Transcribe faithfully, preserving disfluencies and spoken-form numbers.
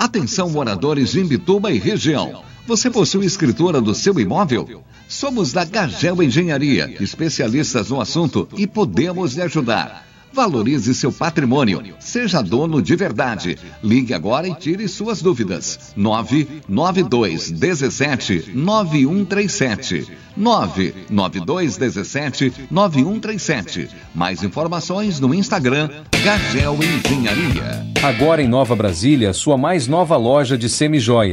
Atenção, moradores de Imbituba e região. Você possui escritura do seu imóvel? Somos da Gagel Engenharia, especialistas no assunto e podemos lhe ajudar. Valorize seu patrimônio. Seja dono de verdade. Ligue agora e tire suas dúvidas. nove nove dois um sete nove um três sete. nove nove dois um sete nove um três sete. Mais informações no Instagram Gagel Engenharia. Agora em Nova Brasília, sua mais nova loja de semijoias.